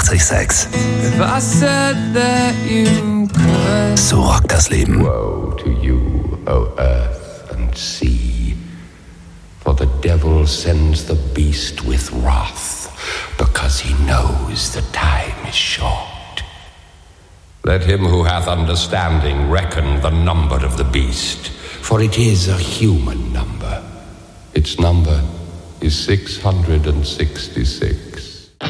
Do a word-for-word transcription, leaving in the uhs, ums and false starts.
achtzig Komma sechs. If I said that you could. So rockt das Leben. Woe to you, O earth and sea, for the devil sends the beast with wrath, because he knows the time is short. Let him who hath understanding reckon the number of the beast, for it is a human number. Its number is six hundred sixty-six.